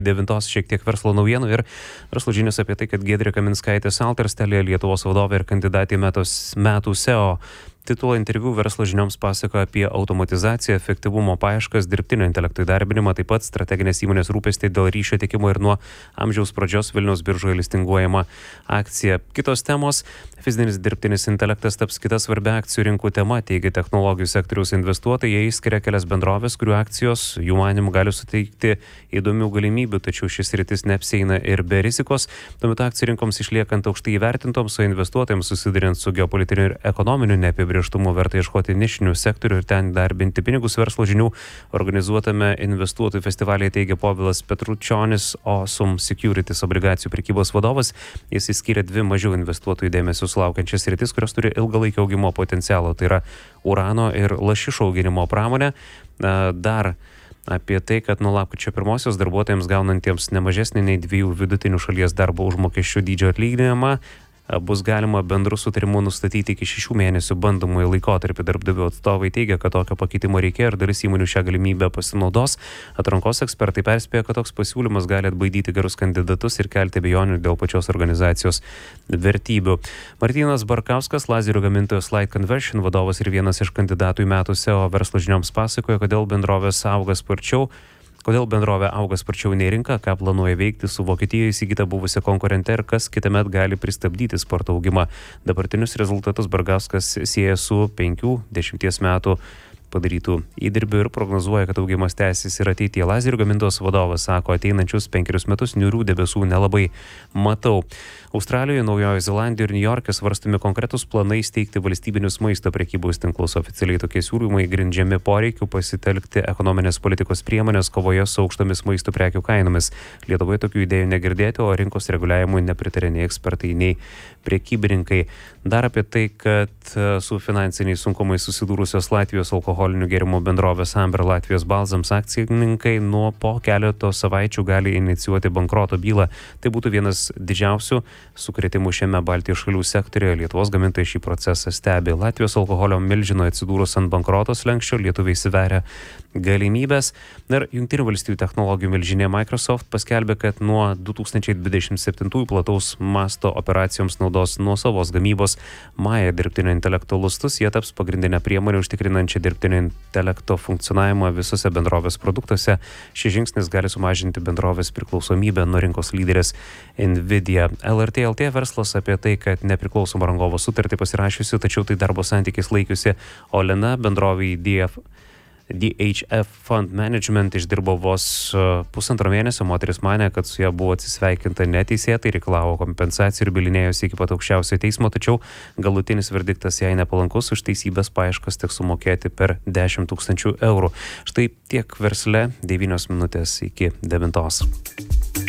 9 šiek tiek verslo naujienų ir verslo žinios apie tai, kad Giedrė Kaminskaitė Salterstelė, Lietuvos vadovė ir kandidatė metų SEO titulo interviu verslo žinioms pasakoja apie automatizaciją, efektyvumo paieškas, dirbtinio intelekto įdarbinimą, taip pat strateginės įmonės rūpestį dėl ryšio tiekimo ir nuo amžiaus pradžios Vilniaus biržoje listinguojama akcija. Kitos temos - fizinis dirbtinis intelektas taps kita svarbia akcijų rinkų tema, teigia technologijų sektoriaus investuotojai. Jie išskiria kelias bendrovės, kurių akcijos jų manymu gali suteikti įdomių galimybių, tačiau šis rytis neapsieina ir be rizikos. Tuo metu akcijų rinkoms išliekant aukštai įvertintoms, o investuotojams susiduriant su geopolitiniu ir ekonominiu neapibrėžtumu verta ieškoti nišinių sektorių ir ten darbinti pinigus. Verslo žinių organizuotame investuotojų festivalyje teigia Povilas Petručionis, Osum Securities obligacijų prekybos vadovas. Jis išskyrė dvi mažiau investuotojų dėmesio sulaukiančias rytis, kurios turi ilgalaikio augimo potencialo. Tai yra urano ir lašišų auginimo pramonė. Dar apie tai, kad nuo lapkričio 1 darbuotojams gaunantiems nemažesnį nei 2 vidutinių šalies darbo užmokesčių dydžio atlyginimą bus galima bendru sutarimu nustatyti iki 6 mėnesių bandomųjį laikotarpį. Darbdavių atstovai teigia, kad tokio pakeitimo reikia ir dalis įmonių šią galimybę pasinaudos. Atrankos ekspertai perspėja, kad toks pasiūlymas gali atbaidyti gerus kandidatus ir kelti abejonių dėl pačios organizacijos vertybių. Martynas Barkauskas, lazerių gamintojos Light Conversion vadovas ir vienas iš kandidatų į metų SEO verslo žinioms pasakoja, kodėl bendrovė auga sparčiau nei rinka, ką planuoja veikti su Vokietijoje įsigyta buvusia konkurente ir kas kitąmet gali pristabdyti spartų augimą. Dabartinius rezultatus Barkauskas sieja su 5-10 metų padarytų įdirbių ir prognozuoja, kad augimas tęsis ir ateityje. Lazerių gamintojos vadovas sako, ateinančius 5 metus niūrių debesų nelabai matau. Australijoje, Naujojoje Zelandijoje ir Niujorke svarstomi konkretus planai steigti valstybinius maisto prekybos tinklus. Oficialiai tokie siūlymai grindžiami poreikiu pasitelkti ekonominės politikos priemonės kovoje su aukštomis maisto prekių kainomis. Lietuvoje tokių idėjų negirdėti, o rinkos reguliavimui nepritarė nei ekspertai, nei prekybininkai. Dar apie tai, kad su finansiniais sunkumais susidūrusios Latvijos alkoholinių gėrimų bendrovės Amber Latvijos Balzams akcininkai nuo po keleto savaičių gali inicijuoti bankroto bylą. Tai būtų vienas didžiausių sukrėtimų šiame Baltijos šalių sektoriuje. Lietuvos gamintojai šį procesą stebi. Latvijos alkoholio milžino atsidūrus ant bankroto slenksčio lietuviai įsiveria galimybės. Ir Jungtinių valstijų technologijų milžinė Microsoft paskelbė, kad nuo 2027 plataus masto operacijoms naudos nuosavos gamybos Maja dirbtinio intelekto lustus. Jie taps pagrindinę priemonę užtikrinančią dirbtinio intelekto funkcionavimą visose bendrovės produktuose. Šis žingsnis gali sumažinti bendrovės priklausomybę nuo rinkos lyderės Nvidia. LRT LT verslas apie tai, kad nepriklausomą rangovo sutartį pasirašiusi, tačiau tai darbo santykis laikiusi Olena bendrovai DHF Fund Management išdirbo vos 1,5 mėnesio. Moteris manė, kad su ją buvo atsisveikinta neteisėtai, reikalavo kompensacijų ir bylinėjosi iki pat aukščiausio teismo, tačiau galutinis verdiktas jai nepalankus, už teisybės paieškas teks sumokėti per 10 000 eurų. Štai tiek versle, 9 minutės iki 9.